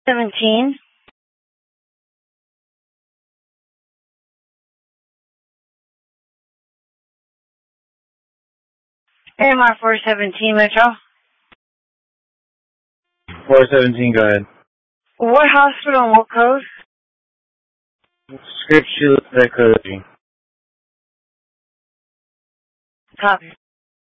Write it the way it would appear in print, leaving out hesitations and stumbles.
17. AMR 417 Metro. 417, go ahead. What hospital and what code? Scripture Psychology. Copy.